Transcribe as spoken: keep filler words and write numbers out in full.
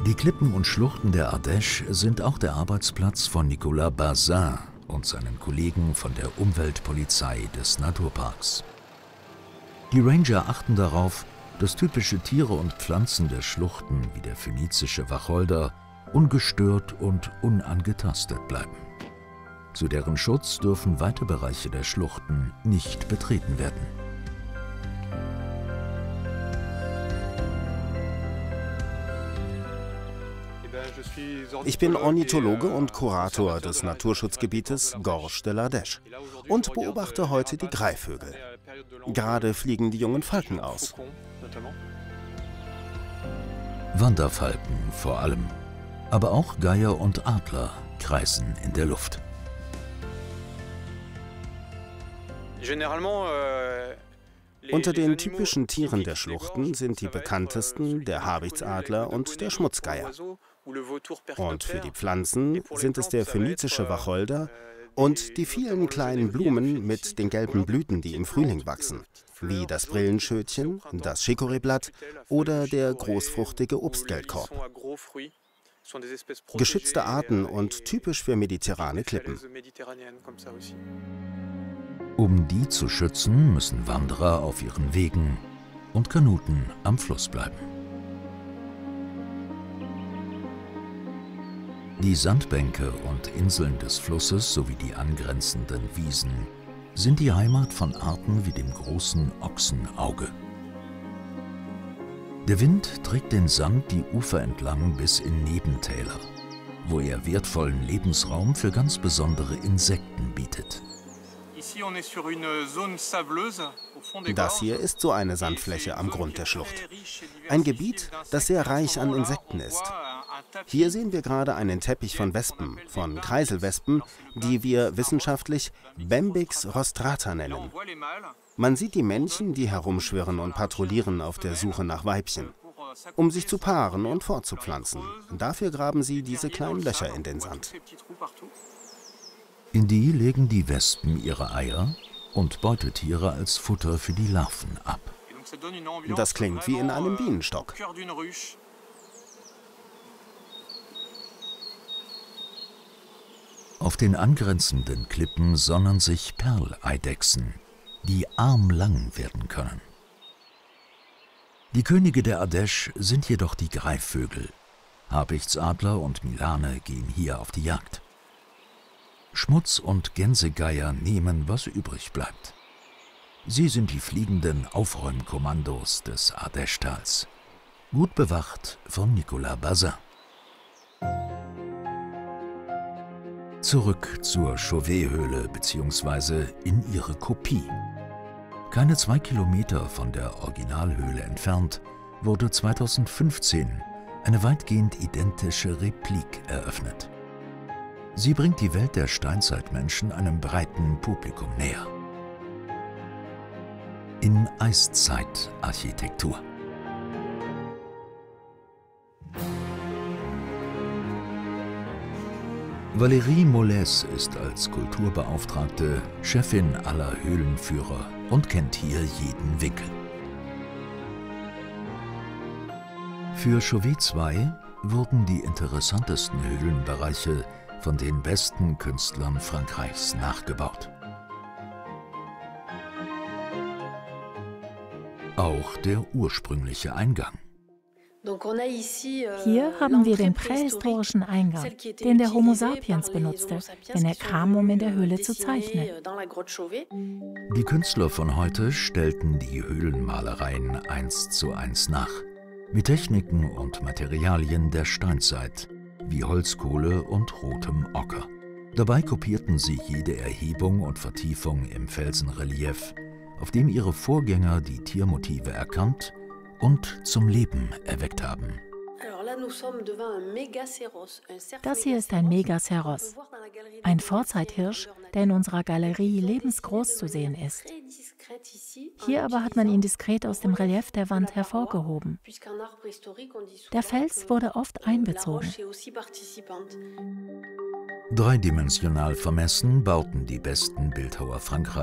Die Klippen und Schluchten der Ardèche sind auch der Arbeitsplatz von Nicolas Bazin und seinen Kollegen von der Umweltpolizei des Naturparks. Die Ranger achten darauf, dass typische Tiere und Pflanzen der Schluchten wie der phönizische Wacholder ungestört und unangetastet bleiben. Zu deren Schutz dürfen weite Bereiche der Schluchten nicht betreten werden. Ich bin Ornithologe und Kurator des Naturschutzgebietes Gorges de l'Ardèche und beobachte heute die Greifvögel. Gerade fliegen die jungen Falken aus. Wanderfalken vor allem, aber auch Geier und Adler kreisen in der Luft. Unter den typischen Tieren der Schluchten sind die bekanntesten der Habichtsadler und der Schmutzgeier. Und für die Pflanzen sind es der phönizische Wacholder und die vielen kleinen Blumen mit den gelben Blüten, die im Frühling wachsen, wie das Brillenschötchen, das Chicorée-Blatt oder der großfruchtige Obstgeldkorb. Geschützte Arten und typisch für mediterrane Klippen. Um die zu schützen, müssen Wanderer auf ihren Wegen und Kanuten am Fluss bleiben. Die Sandbänke und Inseln des Flusses sowie die angrenzenden Wiesen sind die Heimat von Arten wie dem großen Ochsenauge. Der Wind trägt den Sand die Ufer entlang bis in Nebentäler, wo er wertvollen Lebensraum für ganz besondere Insekten bietet. Das hier ist so eine Sandfläche am Grund der Schlucht. Ein Gebiet, das sehr reich an Insekten ist. Hier sehen wir gerade einen Teppich von Wespen, von Kreiselwespen, die wir wissenschaftlich Bembex rostrata nennen. Man sieht die Männchen, die herumschwirren und patrouillieren auf der Suche nach Weibchen, um sich zu paaren und fortzupflanzen. Dafür graben sie diese kleinen Löcher in den Sand. In die legen die Wespen ihre Eier und Beutetiere als Futter für die Larven ab. Das klingt wie in einem Bienenstock. Auf den angrenzenden Klippen sonnen sich Perleidechsen, die armlang werden können. Die Könige der Ardèche sind jedoch die Greifvögel. Habichtsadler und Milane gehen hier auf die Jagd. Schmutz- und Gänsegeier nehmen, was übrig bleibt. Sie sind die fliegenden Aufräumkommandos des Ardèche-Tals, gut bewacht von Nicolas Bazin. Zurück zur Chauvet-Höhle bzw. in ihre Kopie. Keine zwei Kilometer von der Originalhöhle entfernt wurde zweitausendfünfzehn eine weitgehend identische Replik eröffnet. Sie bringt die Welt der Steinzeitmenschen einem breiten Publikum näher. In Eiszeitarchitektur. Valérie Molès ist als Kulturbeauftragte Chefin aller Höhlenführer und kennt hier jeden Winkel. Für Chauvet zwei wurden die interessantesten Höhlenbereiche von den besten Künstlern Frankreichs nachgebaut. Auch der ursprüngliche Eingang. Hier haben wir den prähistorischen Eingang, den der Homo sapiens benutzte, wenn er kam, um in der Höhle zu zeichnen. Die Künstler von heute stellten die Höhlenmalereien eins zu eins nach, mit Techniken und Materialien der Steinzeit, wie Holzkohle und rotem Ocker. Dabei kopierten sie jede Erhebung und Vertiefung im Felsenrelief, auf dem ihre Vorgänger die Tiermotive erkannt und zum Leben erweckt haben. Das hier ist ein Megaceros, ein Vorzeithirsch, der in unserer Galerie lebensgroß zu sehen ist. Hier aber hat man ihn diskret aus dem Relief der Wand hervorgehoben. Der Fels wurde oft einbezogen. Dreidimensional vermessen bauten die besten Bildhauer Frankreichs